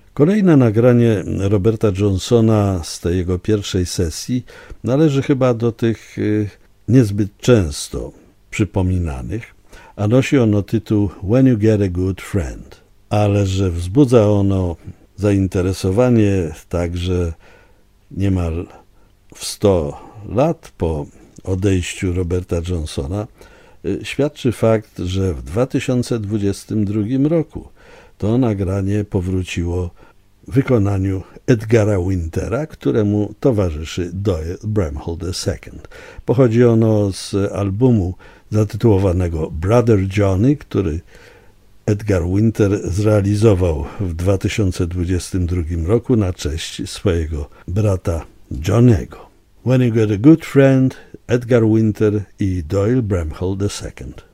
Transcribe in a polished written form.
Kolejne nagranie Roberta Johnsona z tej jego pierwszej sesji należy chyba do tych niezbyt często przypominanych, a nosi ono tytuł When You Get a Good Friend. Ale że wzbudza ono zainteresowanie także niemal w 100 lat po odejściu Roberta Johnsona, świadczy fakt, że w 2022 roku to nagranie powróciło w wykonaniu Edgara Wintera, któremu towarzyszy Doyle Bramhall II. Pochodzi ono z albumu zatytułowanego Brother Johnny, który Edgar Winter zrealizował w 2022 roku na cześć swojego brata Johnny'ego. When You Get a Good Friend, Edgar Winter i Doyle Bramhall II.